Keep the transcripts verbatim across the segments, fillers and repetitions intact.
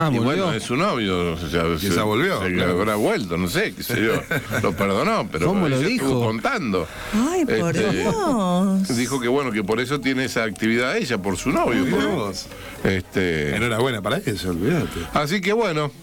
Ah, y ¿volvió? bueno, es su novio. O sea, Quizá se, volvió. Se claro. habrá vuelto, no sé, qué sé yo. Lo perdonó, pero ¿Cómo lo ella dijo? estuvo contando. Ay, por Este, Dios. Dijo que bueno, que por eso tiene esa actividad ella, por su novio. Mirá por- vos. este, Enhorabuena para eso, olvídate. Así que bueno,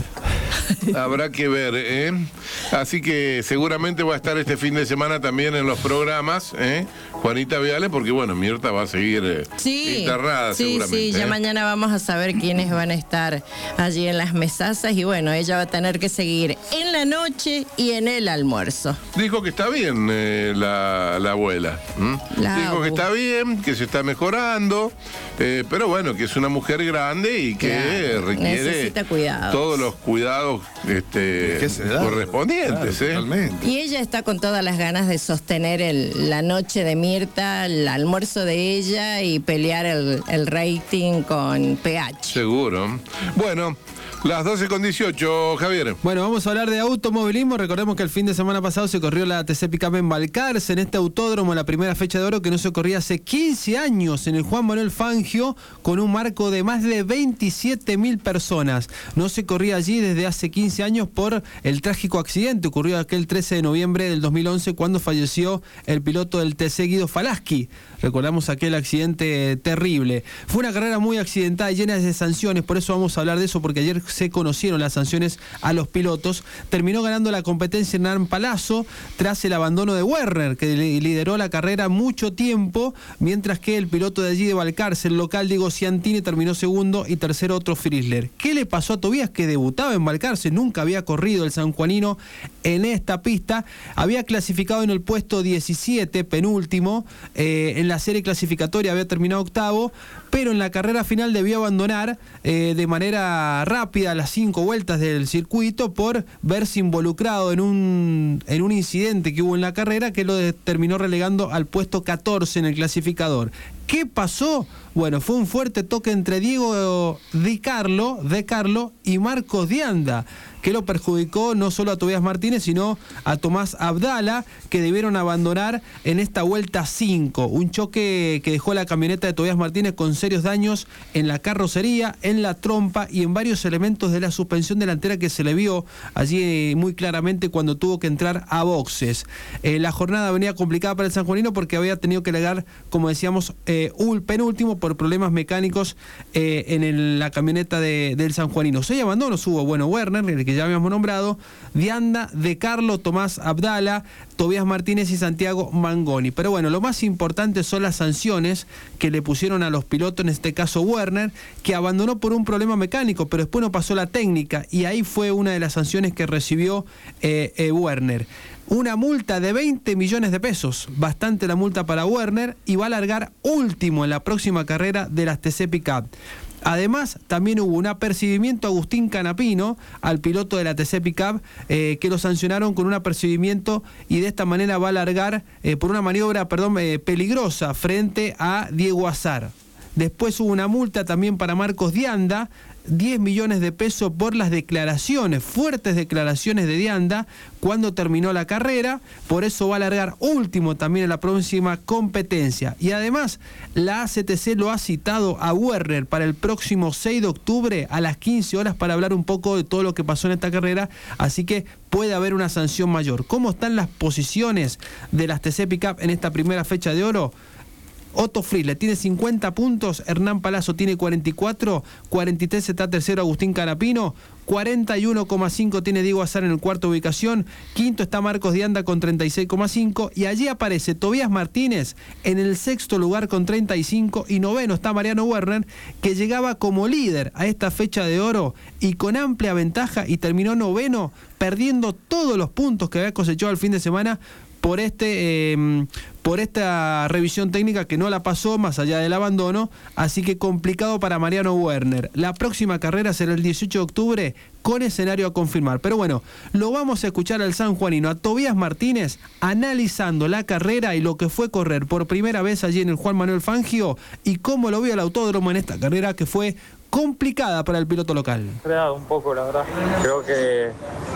habrá que ver, ¿eh? Así que seguramente va a estar este fin de semana también en los programas, ¿eh? Juanita Viale, porque bueno, Mirta va a seguir eh, Sí, internada sí, seguramente. sí, ya ¿eh? mañana vamos a saber quiénes van a estar allí en las mesazas y bueno, ella va a tener que seguir en la noche y en el almuerzo. Dijo que está bien eh, la, la abuela. ¿m? La Dijo que abu. está bien, que se está mejorando, eh, pero bueno, que es una mujer grande y que Claro, requiere necesita cuidados. todos los cuidados este, ¿Qué se da? correspondientes. Claro, ¿eh? totalmente. Y ella está con todas las ganas de sostener el- la noche de Mirta, el almuerzo de ella y pelear el, el rating con P H. Seguro. Bueno, las doce con dieciocho, Javier. Bueno, vamos a hablar de automovilismo. Recordemos que el fin de semana pasado se corrió la T C Pickup en Balcarce, en este autódromo, la primera fecha de oro que no se corría hace quince años en el Juan Manuel Fangio, con un marco de más de veintisiete mil personas. No se corría allí desde hace quince años por el trágico accidente. Ocurrió aquel trece de noviembre del dos mil once cuando falleció el piloto del T C Guido Falaschi. Recordamos aquel accidente terrible. Fue una carrera muy accidentada y llena de sanciones, por eso vamos a hablar de eso, porque ayer se conocieron las sanciones a los pilotos. Terminó ganando la competencia Hernán Palazzo tras el abandono de Werner, que lideró la carrera mucho tiempo, mientras que el piloto de allí de Balcarce, el local Diego Ciantini, terminó segundo y tercero otro Frizzler. ¿Qué le pasó a Tobías, que debutaba en Balcarce? Nunca había corrido el sanjuanino en esta pista. Había clasificado en el puesto diecisiete, penúltimo, eh, en la serie clasificatoria había terminado octavo, pero en la carrera final debió abandonar eh, de manera rápida a las cinco vueltas del circuito por verse involucrado en un, en un incidente que hubo en la carrera que lo de, terminó relegando al puesto catorce en el clasificador. ¿Qué pasó? Bueno, fue un fuerte toque entre Diego Di Carlo, de Carlo y Marcos Dianda, que lo perjudicó no solo a Tobías Martínez, sino a Tomás Abdala, que debieron abandonar en esta vuelta cinco. Un choque que dejó la camioneta de Tobías Martínez con serios daños en la carrocería, en la trompa y en varios elementos de la suspensión delantera, que se le vio allí muy claramente cuando tuvo que entrar a boxes. Eh, la jornada venía complicada para el sanjuanino porque había tenido que legar, como decíamos, eh, un penúltimo por problemas mecánicos eh, en el, la camioneta de, del sanjuanino. Seis abandonos hubo, bueno, Werner, el que ya habíamos nombrado, Dianda, De Carlo, Tomás Abdala, Tobías Martínez y Santiago Mangoni. Pero bueno, lo más importante son las sanciones que le pusieron a los pilotos, en este caso Werner, que abandonó por un problema mecánico, pero después no pasó la técnica, y ahí fue una de las sanciones que recibió eh, eh, Werner. Una multa de veinte millones de pesos, bastante la multa para Werner, y va a largar último en la próxima carrera de las T C Pickup. Además, también hubo un apercibimiento a Agustín Canapino, al piloto de la T C Pickup, eh, que lo sancionaron con un apercibimiento, y de esta manera va a largar eh, por una maniobra, perdón, eh, peligrosa frente a Diego Azar. Después hubo una multa también para Marcos Dianda, diez millones de pesos por las declaraciones, fuertes declaraciones de Dianda cuando terminó la carrera, por eso va a largar último también en la próxima competencia. Y además, la A C T C lo ha citado a Werner para el próximo seis de octubre a las quince horas para hablar un poco de todo lo que pasó en esta carrera, así que puede haber una sanción mayor. ¿Cómo están las posiciones de las T C Pickup en esta primera fecha de oro? Otto Frizzler tiene cincuenta puntos, Hernán Palazzo tiene cuarenta y cuatro, cuarenta y tres está tercero Agustín Canapino, cuarenta y uno coma cinco tiene Diego Azar en el cuarto ubicación, quinto está Marcos Dianda con treinta y seis coma cinco, y allí aparece Tobías Martínez en el sexto lugar con treinta y cinco, y noveno está Mariano Werner, que llegaba como líder a esta fecha de oro y con amplia ventaja, y terminó noveno, perdiendo todos los puntos que había cosechado el fin de semana por este eh, por esta revisión técnica que no la pasó más allá del abandono, así que complicado para Mariano Werner. La próxima carrera será el dieciocho de octubre con escenario a confirmar. Pero bueno, lo vamos a escuchar al sanjuanino, a Tobías Martínez, analizando la carrera y lo que fue correr por primera vez allí en el Juan Manuel Fangio y cómo lo vio el autódromo en esta carrera que fue complicada para el piloto local. Creado un poco, la verdad. Creo que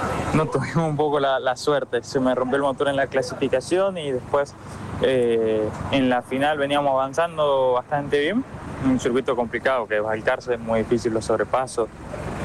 no tuvimos un poco la, la suerte. Se me rompió el motor en la clasificación y después eh, en la final veníamos avanzando bastante bien. Un circuito complicado, que Balcarce es muy difícil los sobrepasos.